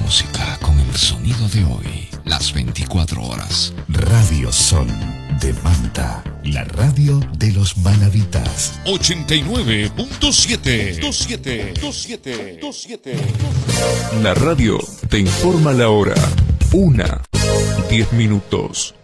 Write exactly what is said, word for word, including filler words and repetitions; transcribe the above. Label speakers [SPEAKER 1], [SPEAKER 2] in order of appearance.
[SPEAKER 1] música con el sonido de hoy, las veinticuatro horas.
[SPEAKER 2] Radio Sol de Manta, la radio de los manavitas.
[SPEAKER 1] ochenta y nueve punto siete.
[SPEAKER 3] La radio te informa la hora. Una, diez minutos.